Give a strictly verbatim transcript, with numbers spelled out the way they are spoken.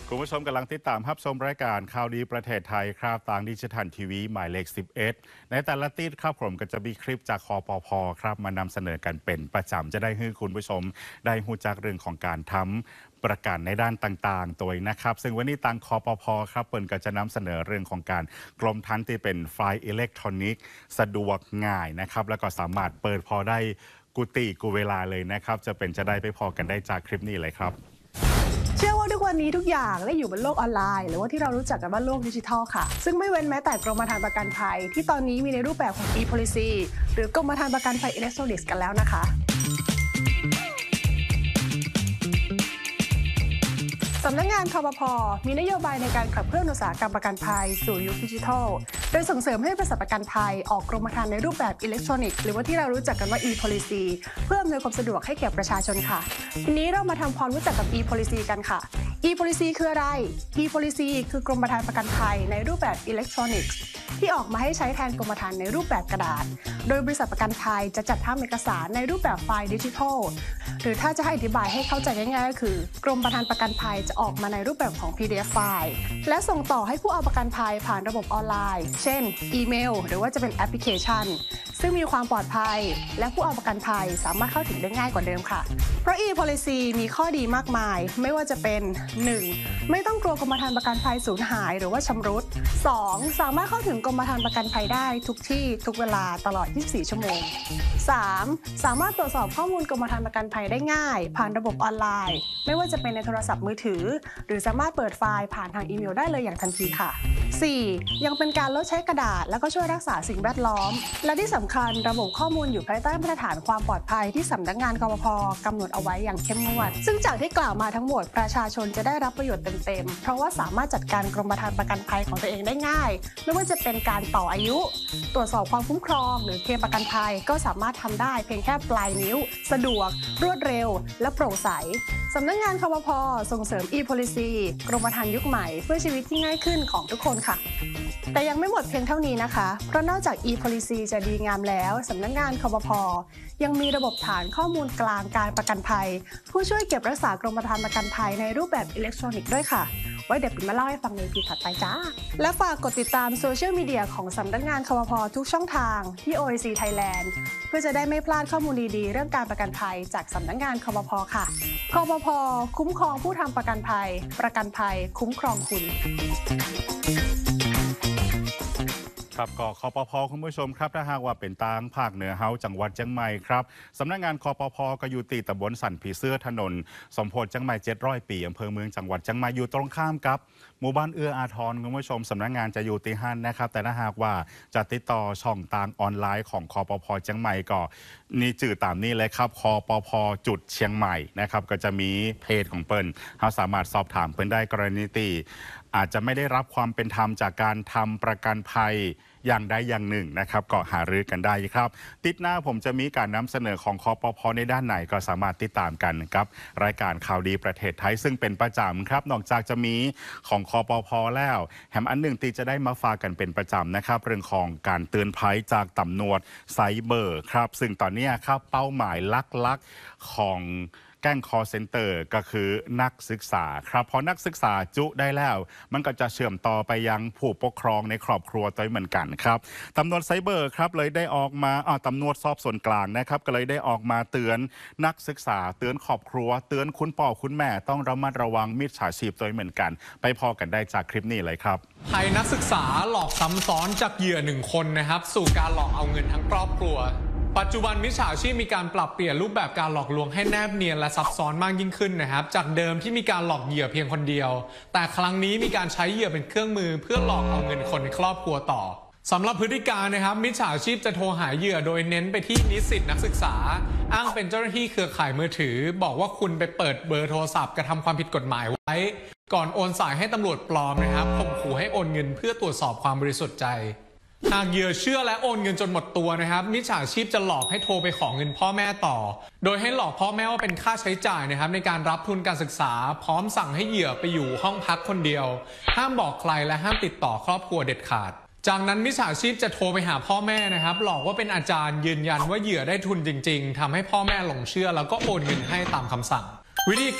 คุณผู้ชมกำลังติดตามรับชมรายการข่าวดีประเทศไทยครับทางดิจิทัลทีวีหมายเลขสิบเอ็ดในแต่ละติดครับผมก็จะมีคลิปจากคปพ.ครับมานำเสนอกันเป็นประจำจะได้ให้คุณผู้ชมได้รู้จักเรื่องของการทำประกันในด้านต่างๆตัวนะครับซึ่งวันนี้ทางคปพ.ครับเปิ่นก็จะนำเสนอเรื่องของการกรมธรรม์ที่เป็นไฟล์อิเล็กทรอนิกส์สะดวกง่ายนะครับแล้วก็สามารถเปิดพอได้กุฏิกูเวลาเลยนะครับจะเป็นจะได้ไปพอกันได้จากคลิปนี้เลยครับเชื่อว่าทุกวันนี้ทุกอย่างได้อยู่บนโลกออนไลน์หรือว่าที่เรารู้จักกันว่าโลกดิจิทัลค่ะซึ่งไม่เว้นแม้แต่กรมธรรม์ประกันภัยที่ตอนนี้มีในรูปแบบของ e-policy หรือกรมธรรม์ประกันภัยอิเล็กทรอนิกส์กันแล้วนะคะสำนักงานคปพ.มีนโยบายในการขับเคลื่อนอุตสาหกรรมประกันภัยสู่ยุคดิจิทัลโดยส่งเสริมให้บริษัทประกันภัยออกกรมธรรม์ในรูปแบบอิเล็กทรอนิกส์หรือว่าที่เรารู้จักกันว่า e-policy เพื่ออำนวยความสะดวกให้แก่ประชาชนค่ะทีนี้เรามาทำความรู้จักกับ e-policy กันค่ะ e-policy คืออะไร e-policy คือกรมธรรม์ประกันภัยในรูปแบบอิเล็กทรอนิกส์ที่ออกมาให้ใช้แทนกรมธรรม์ในรูปแบบกระดาษโดยบริษัทประกันภัยจะจัดทำเอกสารในรูปแบบไฟล์ดิจิทัลหรือถ้าจะให้อธิบายให้เข้าใจง่ายๆก็คือกรมธรรม์ประกันภัยจะออกมาในรูปแบบของ พี ดี เอฟ ไฟล์และส่งต่อให้ผู้เอาประกันภัยผ่านระบบออนไลน์เช่นอีเมลหรือว่าจะเป็นแอปพลิเคชันซึ่งมีความปลอดภัยและผู้เอาประกันภัยสามารถเข้าถึงได้ง่ายกว่าเดิมค่ะเพราะ e-policy มีข้อดีมากมายไม่ว่าจะเป็น หนึ่ง ไม่ต้องกลัวกรมธรรม์ประกันภัยสูญหายหรือว่าชำรุด สอง สามารถเข้าถึงกรมธรรม์ประกันภัยได้ทุกที่ทุกเวลาตลอดยี่สิบสี่ชั่วโมง สาม สามารถตรวจสอบข้อมูลกรมธรรม์ประกันภัยได้ง่ายผ่านระบบออนไลน์ไม่ว่าจะเป็นในโทรศัพท์มือถือหรือสามารถเปิดไฟล์ผ่านทางอีเมลได้เลยอย่างทันทีค่ะ สี่ ยังเป็นการลดใช้กระดาษแล้วก็ช่วยรักษาสิ่งแวดล้อมและที่สำคัญระบบข้อมูลอยู่ภายใต้มาตรฐานความปลอดภัยที่สำนักงานคปพ.กำหนดเอาไว้อย่างเข้มงวดซึ่งจากที่กล่าวมาทั้งหมดประชาชนจะได้รับประโยชน์เต็มๆเพราะว่าสามารถจัดการกรมธรรม์ประกันภัยของตัวเองได้ง่ายไม่ว่าจะเป็นการต่ออายุตรวจสอบความคุ้มครองหรือเคลมประกันภัยก็สามารถทำได้เพียงแค่ปลายนิ้วสะดวกรวดเร็วและโปร่งใสสำนักงานคปพ.ส่งเสริม e-policy กรมธรรม์ยุคใหม่เพื่อชีวิตที่ง่ายขึ้นของทุกคนค่ะแต่ยังไม่หมดเพียงเท่านี้นะคะเพราะนอกจาก e-policy จะดีงามแล้วสำนักงานคปพ.ยังมีระบบฐานข้อมูลกลางการประกันภัยผู้ช่วยเก็บรักษากรมธรรม์ประกันภัยในรูปแบบอิเล็กทรอนิกส์ด้วยค่ะไว้เดี๋ยวปิ่นมาเล่าให้ฟังในปีถัดไปจ้าและฝากกดติดตามโซเชียลมีเดียของสำนักงานคปพ.ทุกช่องทางที่ โอ ไอ ซี Thailand เพื่อจะได้ไม่พลาดข้อมูลดีๆเรื่องการประกันภัยจากสำนักงานคปพ.ค่ะคปพ.คุ้มครองผู้ทำประกันภัยประกันภัยคุ้มครองคุณครับก็คปพ.คุณผู้ชมครับถ้าหากว่าเป็นทางภาคเหนือเฮาจังหวัดเชียงใหม่ครับสำนักงานคปพ.ก็อยู่ตีตำบลสันผีเสื้อถนนสมโพธิเชียงใหม่เจ็ดร้อยปีอำเภอเมืองจังหวัดเชียงใหม่อยู่ตรงข้ามกับหมู่บ้านเอื้ออาทรคุณผู้ชมสำนักงานจะอยู่ตีหันนะครับแต่ถ้าหากว่าจะติดต่อช่องทางออนไลน์ของคปพ.เชียงใหม่ก็นี่จื่อตามนี้เลยครับคปพ.จุดเชียงใหม่นะครับก็จะมีเพจของเปิ้ลเราสามารถสอบถามเปิ้ลได้กรณีตีอาจจะไม่ได้รับความเป็นธรรมจากการทำประกันภัยอย่างใดอย่างหนึ่งนะครับก็หารือกันได้ครับติดหน้าผมจะมีการนำเสนอของคปพ.ในด้านไหนก็สามารถติดตามกันครับรายการข่าวดีประเทศไทยซึ่งเป็นประจำครับนอกจากจะมีของคปพ.แล้วแถมอันหนึ่งตีจะได้มาฝากกันเป็นประจำนะครับเรื่องของการเตือนภัยจากตำรวจไซเบอร์ครับซึ่งตอนนี้ครับเป้าหมายลักๆของแก๊งคอเซ็นเตอร์ก็คือนักศึกษาครับพอนักศึกษาจุได้แล้วมันก็จะเชื่อมต่อไปยังผู้ปกครองในครอบครัวตัวเหมือนกันครับตำรวจไซเบอร์ครับเลยได้ออกมาอ่าตำรวจสอบสวนกลางนะครับก็เลยได้ออกมาเตือนนักศึกษาเตือนครอบครัวเตือนคุณพ่อคุณแม่ต้องระมัดระวังมิจฉาชีพตัวเหมือนกันไปพอกันได้จากคลิปนี้เลยครับภัยนักศึกษาหลอกซ้ำซ้อนจากเหยื่อหนึ่งคนนะครับสู่การหลอกเอาเงินทั้งครอบครัวปัจจุบันมิจฉาชีพมีการปรับเปลี่ยนรูปแบบการหลอกลวงให้แนบเนียนและซับซ้อนมากยิ่งขึ้นนะครับจากเดิมที่มีการหลอกเหยื่อเพียงคนเดียวแต่ครั้งนี้มีการใช้เหยื่อเป็นเครื่องมือเพื่อหลอกเอาเงินคนในครอบครัวต่อสำหรับพฤติการนะครับมิจฉาชีพจะโทรหาเหยื่อโดยเน้นไปที่นิสิตนักศึกษาอ้างเป็นเจ้าหน้าที่เครือข่ายมือถือบอกว่าคุณไปเปิดเบอร์โทรศัพท์กระทำความผิดกฎหมายไว้ก่อนโอนสายให้ตำรวจปลอมนะครับข่มขู่ให้โอนเงินเพื่อตรวจสอบความบริสุทธิ์ใจหากเหยื่อเชื่อและโอนเงินจนหมดตัวนะครับมิจฉาชีพจะหลอกให้โทรไปขอเงินพ่อแม่ต่อโดยให้หลอกพ่อแม่ว่าเป็นค่าใช้จ่ายนะครับในการรับทุนการศึกษาพร้อมสั่งให้เหยื่อไปอยู่ห้องพักคนเดียวห้ามบอกใครและห้ามติดต่อครอบครัวเด็ดขาดจากนั้นมิจฉาชีพจะโทรไปหาพ่อแม่นะครับหลอกว่าเป็นอาจารย์ยืนยันว่าเหยื่อได้ทุนจริงๆทำให้พ่อแม่หลงเชื่อแล้วก็โอนเงินให้ตามคำสั่งวิธี